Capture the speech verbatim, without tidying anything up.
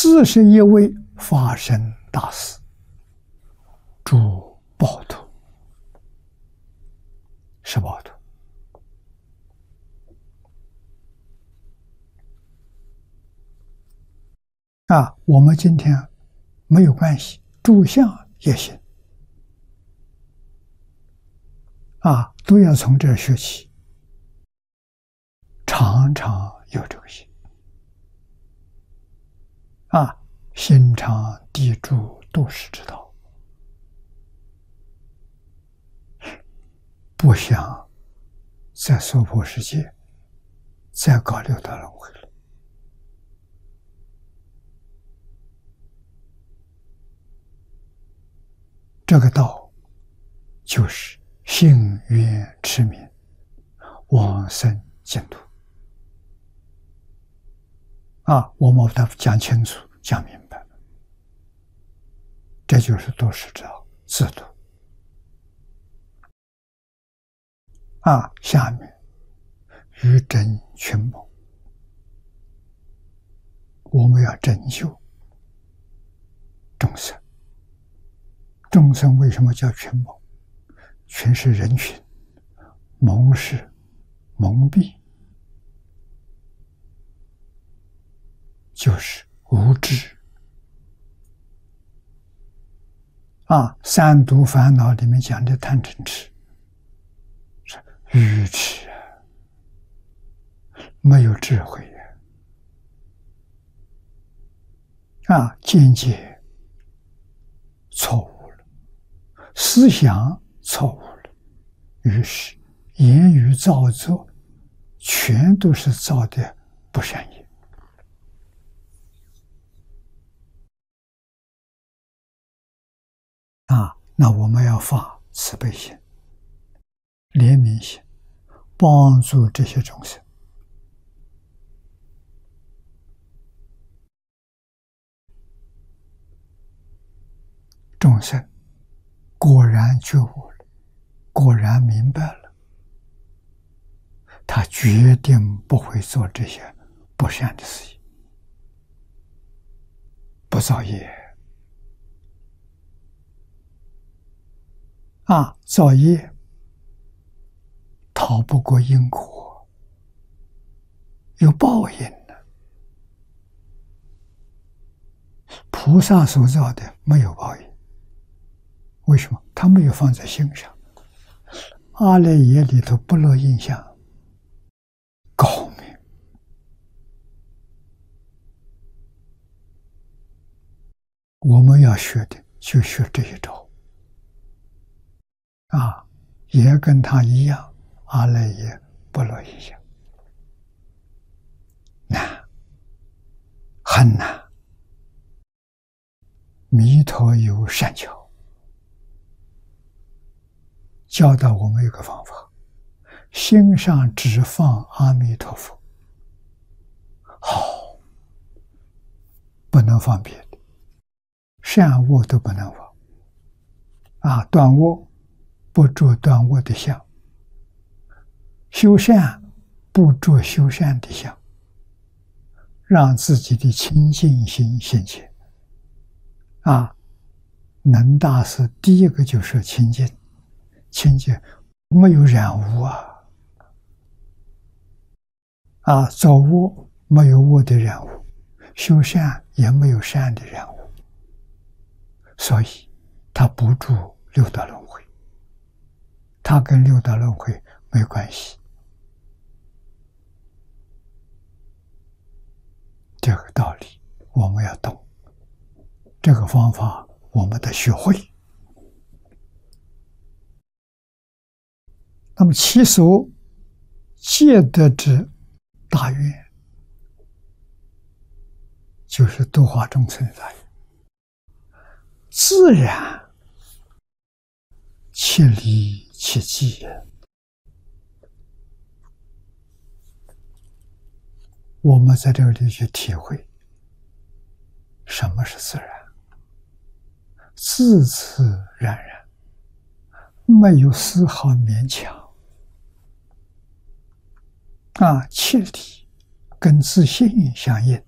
四十一位发生大事，诸暴徒，是暴徒。啊，我们今天没有关系，住相也行。啊，都要从这儿学起，常常有这个心。啊，心常地住都是之道，不想在娑婆世界再搞六道轮回了。这个道就是信愿持名，往生净土。啊，我们把它讲清楚、讲明白，这就是都是之道，自度。啊，下面于真群谋，我们要拯救众生。众生为什么叫群谋？群是人群，蒙是蒙蔽，就是无知。啊，三毒烦恼里面讲的贪嗔痴是愚痴，没有智慧啊，见解错误了，思想错误了，于是言语造作全都是造的不善业。啊，那我们要发慈悲心、怜悯心，帮助这些众生。众生果然觉悟了，果然明白了，他决定不会做这些不善的事情，不造业。啊，造业逃不过因果，有报应的。菩萨所造的没有报应，为什么？他没有放在心上。阿赖耶里头不落印象，高明。我们要学的就学这一招。啊，也跟他一样，阿赖耶不落印象，难，很难。弥陀有善巧，教导我们一个方法：心上只放阿弥陀佛，好，不能放别的，善恶都不能放。啊，断恶不着断恶的相，修善不着修善的相，让自己的清净心现前。啊，能大师第一个就是清净，清净没有染污啊，啊，造恶没有恶的染污，修善也没有善的染污，所以他不住六道轮回。它跟六道轮回没关系，这个道理我们要懂，这个方法我们得学会。那么其所戒得之大愿，就是度化众生的大愿，自然切离切记。我们在这里去体会什么是自然，自自然然，没有丝毫勉强。啊，切离跟自信相应，